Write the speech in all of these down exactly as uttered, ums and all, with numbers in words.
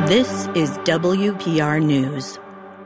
This is W P R News.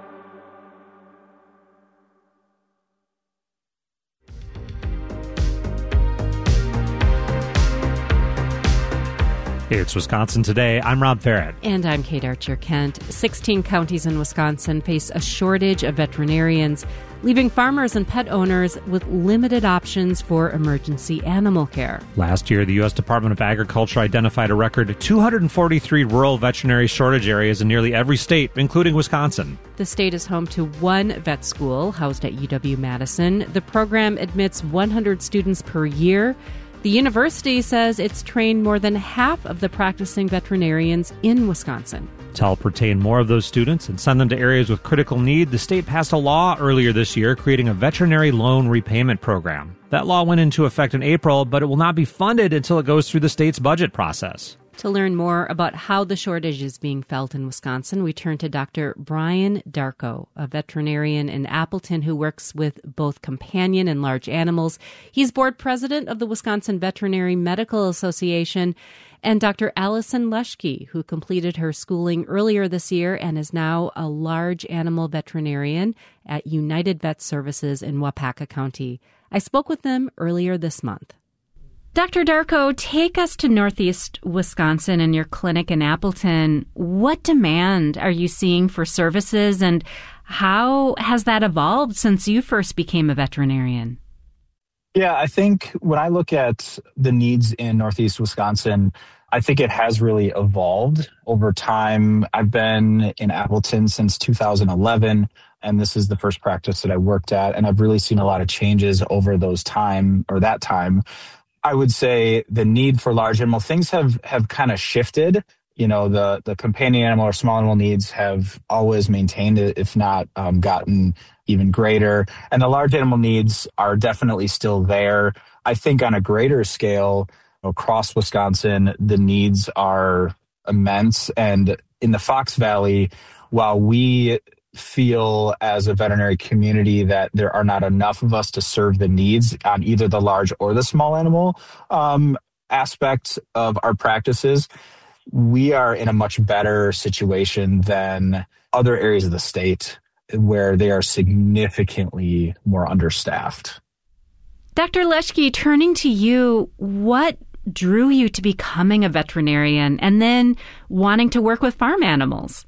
It's Wisconsin Today. I'm Rob Farrett. And I'm Kate Archer-Kent. sixteen counties in Wisconsin face a shortage of veterinarians, leaving farmers and pet owners with limited options for emergency animal care. Last year, the U S Department of Agriculture identified a record two hundred forty-three rural veterinary shortage areas in nearly every state, including Wisconsin. The state is home to one vet school housed at U W-Madison. The program admits one hundred students per year. The university says it's trained more than half of the practicing veterinarians in Wisconsin. To help retain more of those students and send them to areas with critical need, the state passed a law earlier this year creating a veterinary loan repayment program. That law went into effect in April, but it will not be funded until it goes through the state's budget process. To learn more about how the shortage is being felt in Wisconsin, we turn to Doctor Brian Darko, a veterinarian in Appleton who works with both companion and large animals. He's board president of the Wisconsin Veterinary Medical Association, and Doctor Allison Leschke, who completed her schooling earlier this year and is now a large animal veterinarian at United Vet Services in Waupaca County. I spoke with them earlier this month. Doctor Darko, take us to Northeast Wisconsin and your clinic in Appleton. What demand are you seeing for services, and how has that evolved since you first became a veterinarian? Yeah, I think when I look at the needs in Northeast Wisconsin, I think it has really evolved over time. I've been in Appleton since two thousand eleven, and this is the first practice that I worked at, and I've really seen a lot of changes over those time or that time. I would say the need for large animal things have, have kind of shifted. You know, the, the companion animal or small animal needs have always maintained it, if not um, gotten even greater. And the large animal needs are definitely still there. I think on a greater scale across Wisconsin, the needs are immense. And in the Fox Valley, while we feel as a veterinary community that there are not enough of us to serve the needs on either the large or the small animal um, aspect of our practices, we are in a much better situation than other areas of the state where they are significantly more understaffed. Doctor Leschke, turning to you, what drew you to becoming a veterinarian and then wanting to work with farm animals?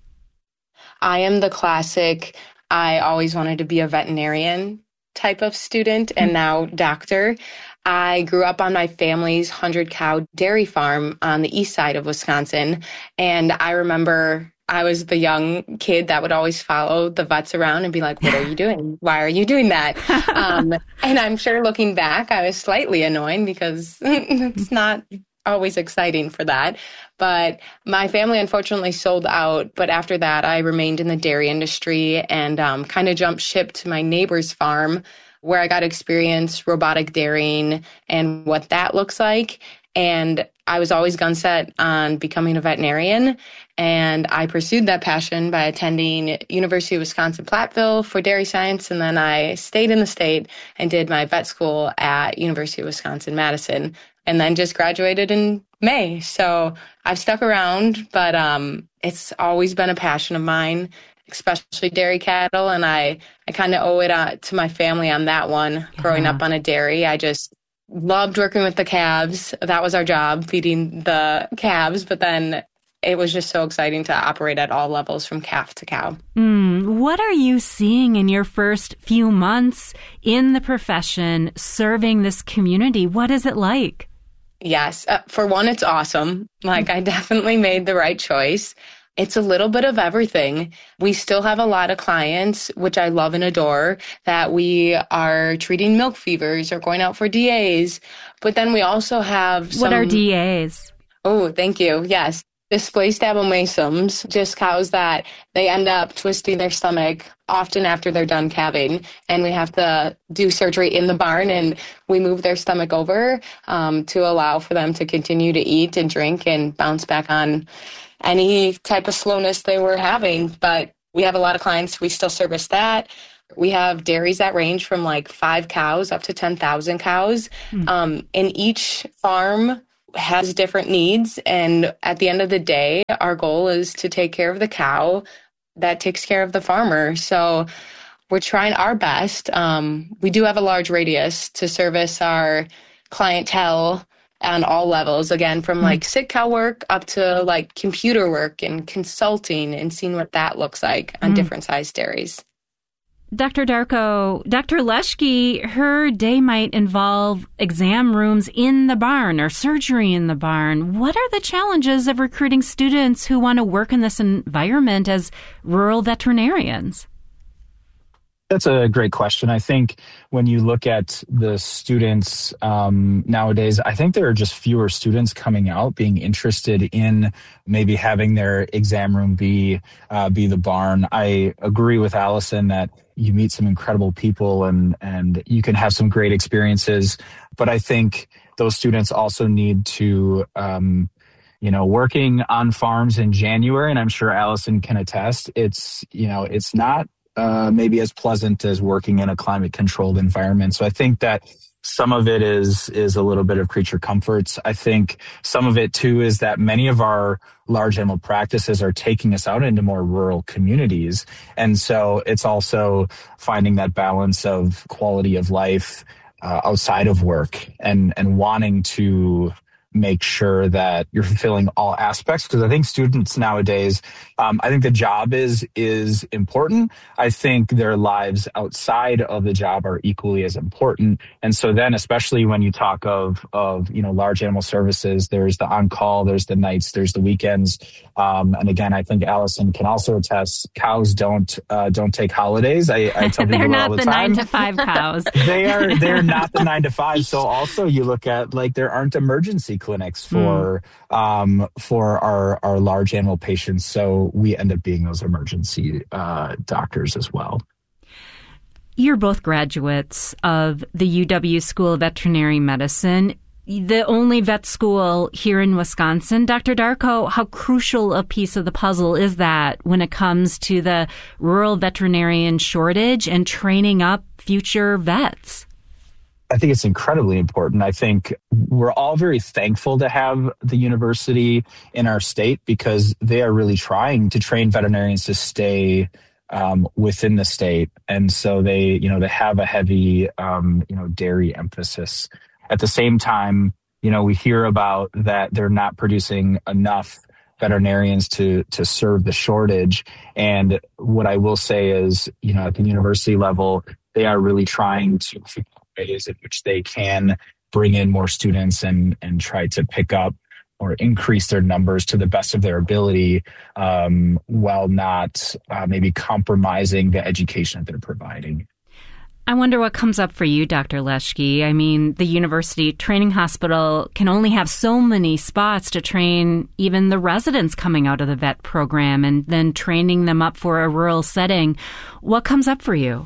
I am the classic, I always wanted to be a veterinarian type of student and now doctor. I grew up on my family's hundred-cow dairy farm on the east side of Wisconsin, and I remember I was the young kid that would always follow the vets around and be like, what are you doing? Why are you doing that? um, and I'm sure looking back, I was slightly annoying because it's not always exciting for that. But my family unfortunately sold out. But after that, I remained in the dairy industry and um, kind of jumped ship to my neighbor's farm where I got to experience robotic dairying and what that looks like. And I was always gun set on becoming a veterinarian. And I pursued that passion by attending University of Wisconsin-Platteville for dairy science. And then I stayed in the state and did my vet school at University of Wisconsin-Madison. And then just graduated in May. So I've stuck around, but um, it's always been a passion of mine, especially dairy cattle. And I, I kind of owe it uh, to my family on that one. Yeah. Growing up on a dairy, I just loved working with the calves. That was our job, feeding the calves. But then it was just so exciting to operate at all levels from calf to cow. Mm, what are you seeing in your first few months in the profession, serving this community? What is it like? Yes. Uh, for one, it's awesome. Like, I definitely made the right choice. It's a little bit of everything. We still have a lot of clients, which I love and adore, that we are treating milk fevers or going out for D As. But then we also have some... What are D As? Oh, thank you. Yes. Displaced abomasums, just cows that they end up twisting their stomach often after they're done calving, and we have to do surgery in the barn, and we move their stomach over um, to allow for them to continue to eat and drink and bounce back on any type of slowness they were having. But we have a lot of clients. We still service that. We have dairies that range from like five cows up to ten thousand cows. Mm. Um, in each farm, has different needs. And at the end of the day, our goal is to take care of the cow that takes care of the farmer. So we're trying our best. Um, we do have a large radius to service our clientele on all levels, again, from like sick cow work up to like computer work and consulting and seeing what that looks like on mm. different size dairies. Doctor Darko, Doctor Leschke, her day might involve exam rooms in the barn or surgery in the barn. What are the challenges of recruiting students who want to work in this environment as rural veterinarians? That's a great question. I think when you look at the students um, nowadays, I think there are just fewer students coming out being interested in maybe having their exam room be uh, be the barn. I agree with Allison that you meet some incredible people and and you can have some great experiences. But I think those students also need to, um, you know, working on farms in January, and I'm sure Allison can attest, it's, you know, it's not Uh, maybe as pleasant as working in a climate-controlled environment. So I think that some of it is is a little bit of creature comforts. I think some of it, too, is that many of our large animal practices are taking us out into more rural communities. And so it's also finding that balance of quality of life uh, outside of work and, and wanting to make sure that you're fulfilling all aspects. Because I think students nowadays, um, I think the job is is important. I think their lives outside of the job are equally as important. And so then, especially when you talk of of you know large animal services, there's the on call, there's the nights, there's the weekends. Um, and again, I think Allison can also attest. Cows don't uh, don't take holidays. I, I tell people all the, the time. They're not the nine to five cows. they are they're not the nine to five. So also you look at like there aren't emergency clinics for mm. um, for our, our large animal patients. So we end up being those emergency uh, doctors as well. You're both graduates of the U W School of Veterinary Medicine, the only vet school here in Wisconsin. Doctor Darko, how crucial a piece of the puzzle is that when it comes to the rural veterinarian shortage and training up future vets? I think it's incredibly important. I think we're all very thankful to have the university in our state because they are really trying to train veterinarians to stay um, within the state. And so they, you know, they have a heavy, um, you know, dairy emphasis. At the same time, you know, we hear about that they're not producing enough veterinarians to to serve the shortage. And what I will say is, you know, at the university level, they are really trying to figure out ways in which they can bring in more students and and try to pick up or increase their numbers to the best of their ability, um, while not uh, maybe compromising the education that they're providing. I wonder what comes up for you, Doctor Leschke. I mean, the university training hospital can only have so many spots to train even the residents coming out of the vet program and then training them up for a rural setting. What comes up for you?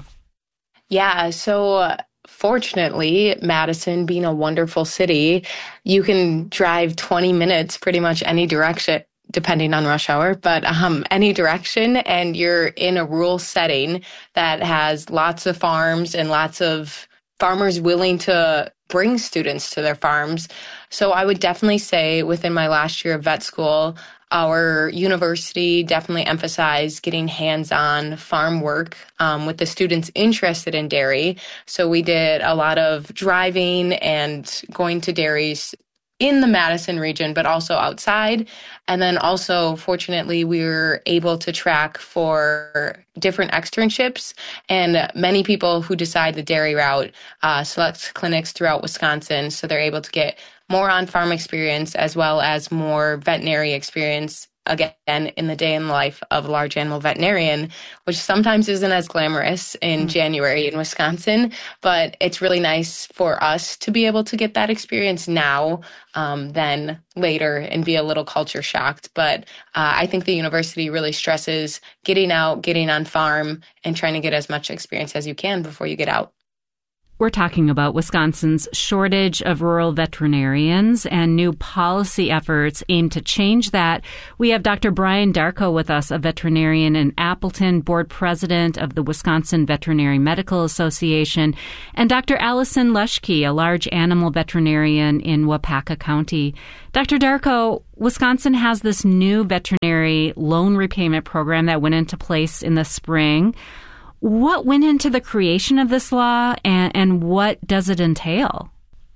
Yeah, so fortunately, Madison being a wonderful city, you can drive twenty minutes pretty much any direction, depending on rush hour, but um, any direction, and you're in a rural setting that has lots of farms and lots of farmers willing to bring students to their farms. So I would definitely say within my last year of vet school, our university definitely emphasized getting hands-on farm work um, with the students interested in dairy. So we did a lot of driving and going to dairies in the Madison region, but also outside. And then also, fortunately, we were able to track for different externships. And many people who decide the dairy route uh, select clinics throughout Wisconsin. So they're able to get more on-farm experience as well as more veterinary experience, again, in the day in the life of a large animal veterinarian, which sometimes isn't as glamorous in mm-hmm. January in Wisconsin, but it's really nice for us to be able to get that experience now um, than later and be a little culture shocked. But uh, I think the university really stresses getting out, getting on farm, and trying to get as much experience as you can before you get out. We're talking about Wisconsin's shortage of rural veterinarians and new policy efforts aimed to change that. We have Doctor Brian Darko with us, a veterinarian in Appleton, board president of the Wisconsin Veterinary Medical Association, and Doctor Allison Luschke, a large animal veterinarian in Waupaca County. Doctor Darko, Wisconsin has this new veterinary loan repayment program that went into place in the spring. What went into the creation of this law, and, and what does it entail?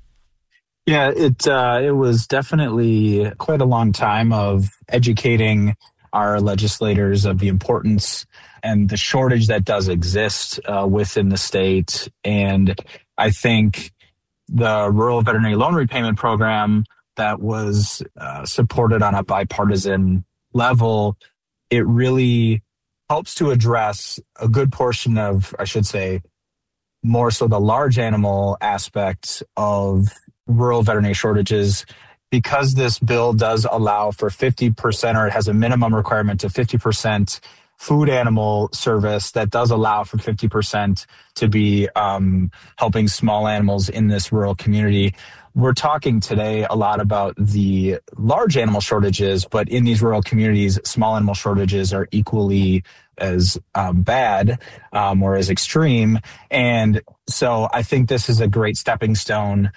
Yeah, it uh, it was definitely quite a long time of educating our legislators of the importance and the shortage that does exist uh, within the state. And I think the Rural Veterinary Loan Repayment Program that was uh, supported on a bipartisan level, it really helps to address a good portion of, I should say, more so the large animal aspect of rural veterinary shortages, because this bill does allow for fifty percent, or it has a minimum requirement to fifty percent food animal service that does allow for fifty percent to be um, helping small animals in this rural community. We're talking today a lot about the large animal shortages, but in these rural communities, small animal shortages are equally as um, bad um, or as extreme. And so I think this is a great stepping stone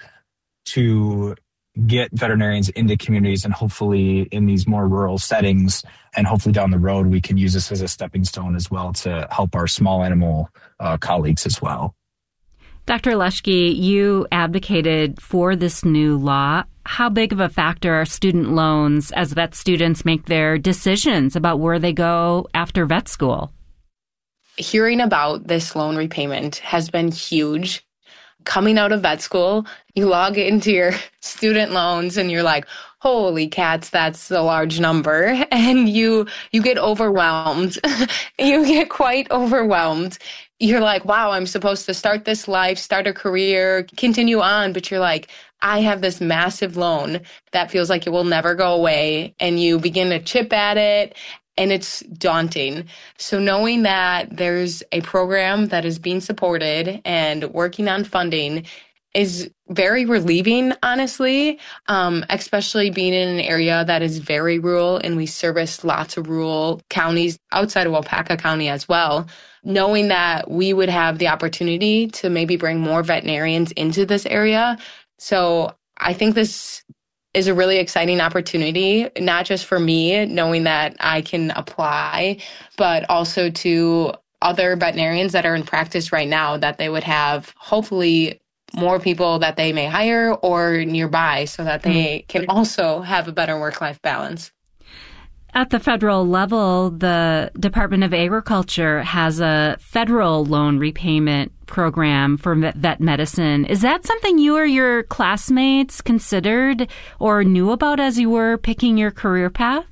to get veterinarians into communities and hopefully in these more rural settings. And hopefully down the road, we can use this as a stepping stone as well to help our small animal uh, colleagues as well. Doctor Luschke, you advocated for this new law. How big of a factor are student loans as vet students make their decisions about where they go after vet school? Hearing about this loan repayment has been huge. Coming out of vet school, you log into your student loans and you're like, holy cats, that's a large number. And you you get overwhelmed. You get quite overwhelmed. You're like, wow, I'm supposed to start this life, start a career, continue on. But you're like, I have this massive loan that feels like it will never go away. And you begin to chip at it. And it's daunting. So knowing that there's a program that is being supported and working on funding is very relieving, honestly, um, especially being in an area that is very rural, and we service lots of rural counties outside of Waupaca County as well. Knowing that we would have the opportunity to maybe bring more veterinarians into this area. So I think this is a really exciting opportunity, not just for me, knowing that I can apply, but also to other veterinarians that are in practice right now, that they would have hopefully more people that they may hire or nearby so that they can also have a better work-life balance. At the federal level, the Department of Agriculture has a federal loan repayment program for vet medicine. Is that something you or your classmates considered or knew about as you were picking your career path?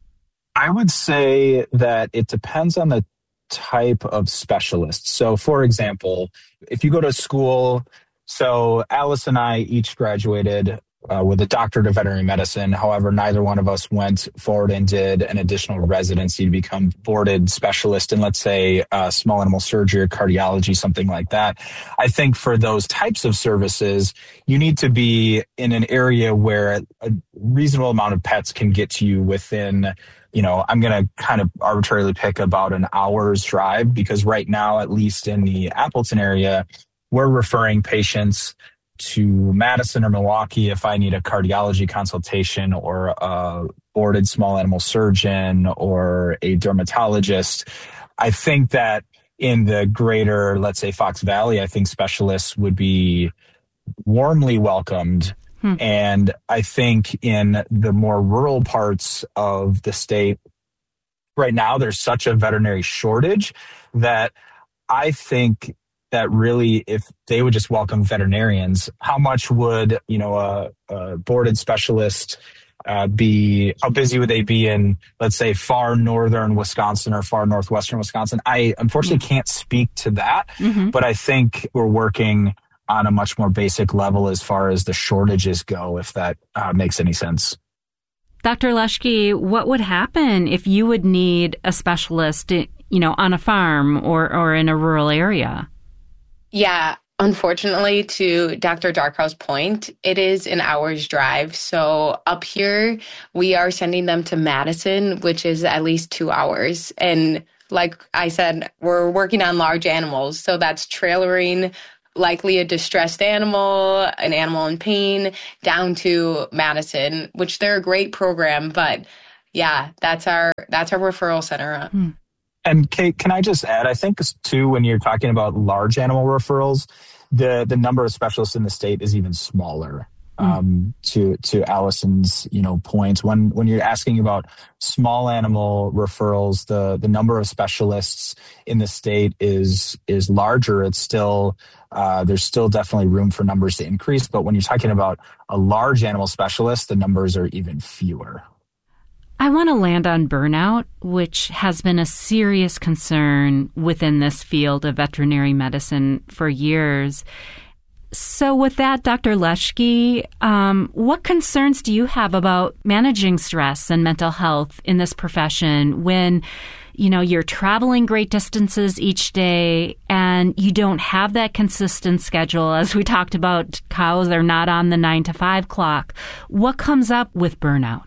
I would say that it depends on the type of specialist. So, for example, if you go to school, so Alice and I each graduated Uh, with a doctorate of veterinary medicine. However, neither one of us went forward and did an additional residency to become boarded specialist in, let's say, uh, small animal surgery or cardiology, something like that. I think for those types of services, you need to be in an area where a reasonable amount of pets can get to you within, you know, I'm going to kind of arbitrarily pick about an hour's drive, because right now, at least in the Appleton area, we're referring patients to Madison or Milwaukee if I need a cardiology consultation or a boarded small animal surgeon or a dermatologist. I think that in the greater, let's say, Fox Valley, I think specialists would be warmly welcomed. Hmm. And I think in the more rural parts of the state, right now, there's such a veterinary shortage that I think that really, if they would just welcome veterinarians, how much would, you know, a, a boarded specialist uh, be, how busy would they be in, let's say, far northern Wisconsin or far northwestern Wisconsin? I unfortunately can't speak to that, mm-hmm. but I think we're working on a much more basic level as far as the shortages go, if that uh, makes any sense. Doctor Luschke, what would happen if you would need a specialist, you know, on a farm or, or in a rural area? Yeah, Unfortunately, to Doctor Darko's point, it is an hour's drive. So up here, we are sending them to Madison, which is at least two hours. And like I said, we're working on large animals. So that's trailering likely a distressed animal, an animal in pain, down to Madison, which they're a great program. But yeah, that's our that's our referral center. Hmm. And Kate, can I just add, I think too, when you're talking about large animal referrals, the, the number of specialists in the state is even smaller. Mm. Um, to to Allison's, you know, points, when when you're asking about small animal referrals, the the number of specialists in the state is is larger. It's still uh, there's still definitely room for numbers to increase, but when you're talking about a large animal specialist, the numbers are even fewer. I want to land on burnout, which has been a serious concern within this field of veterinary medicine for years. So with that, Doctor Leschke, um, what concerns do you have about managing stress and mental health in this profession when, you know, you're traveling great distances each day and you don't have that consistent schedule? As we talked about, cows are not on the nine to five clock. What comes up with burnout?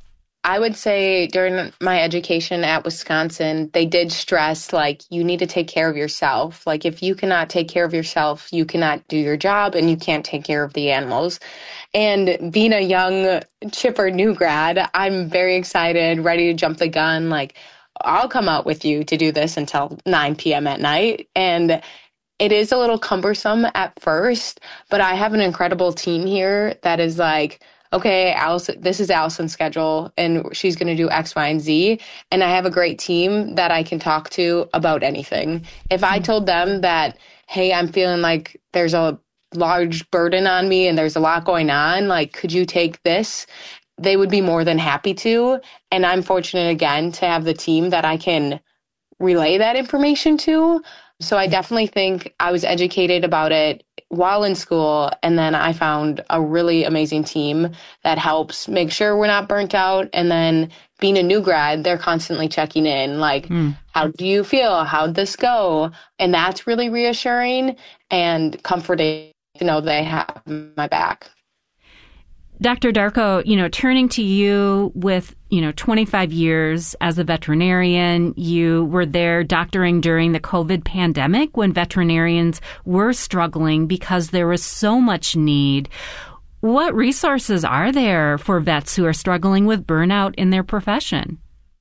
I would say during my education at Wisconsin, they did stress, like, you need to take care of yourself. Like, if you cannot take care of yourself, you cannot do your job and you can't take care of the animals. And being a young, chipper new grad, I'm very excited, ready to jump the gun. Like, I'll come out with you to do this until nine p.m. at night. And it is a little cumbersome at first, but I have an incredible team here that is like, okay, Allison, this is Allison's schedule, and she's going to do X, Y, and Z. And I have a great team that I can talk to about anything. If I told them that, hey, I'm feeling like there's a large burden on me and there's a lot going on, like, could you take this? They would be more than happy to. And I'm fortunate, again, to have the team that I can relay that information to. So I definitely think I was educated about it while in school, and then I found a really amazing team that helps make sure we're not burnt out. And then being a new grad, they're constantly checking in, like, mm. how do you feel? How'd this go? And that's really reassuring and comforting to know they have my back. Doctor Darko, you know, turning to you with, you know, twenty-five years as a veterinarian, you were there doctoring during the COVID pandemic when veterinarians were struggling because there was so much need. What resources are there for vets who are struggling with burnout in their profession?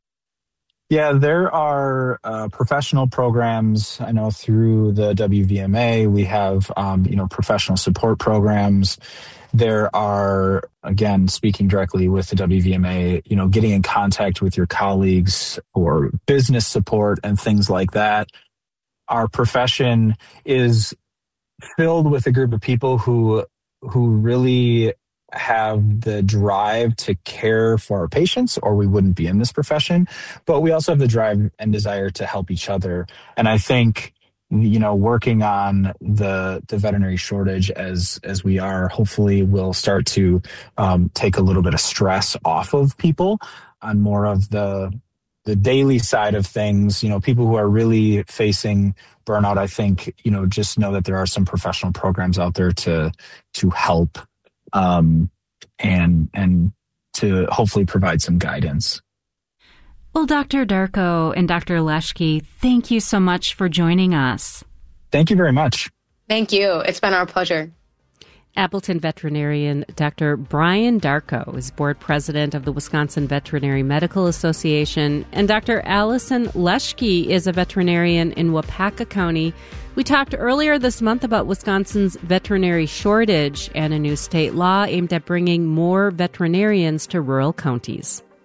Yeah, there are uh, professional programs. I know through the W V M A, we have, um, you know, professional support programs. There are, again, speaking directly with the W V M A, you know, getting in contact with your colleagues for business support and things like that. Our profession is filled with a group of people who who really have the drive to care for our patients, or we wouldn't be in this profession. But we also have the drive and desire to help each other. And I think, you know, working on the the veterinary shortage as as we are, hopefully will start to um, take a little bit of stress off of people on more of the the daily side of things. You know, people who are really facing burnout, I think, you know, just know that there are some professional programs out there to to help um, and and to hopefully provide some guidance. Well, Doctor Darko and Doctor Leschke, thank you so much for joining us. Thank you very much. Thank you. It's been our pleasure. Appleton veterinarian Doctor Brian Darko is board president of the Wisconsin Veterinary Medical Association, and Doctor Allison Leschke is a veterinarian in Wapaka County. We talked earlier this month about Wisconsin's veterinary shortage and a new state law aimed at bringing more veterinarians to rural counties.